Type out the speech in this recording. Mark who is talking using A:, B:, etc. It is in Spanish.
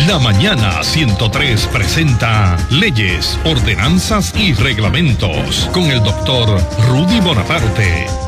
A: La Mañana 103 presenta Leyes, Ordenanzas y Reglamentos con el doctor Rudy Bonaparte.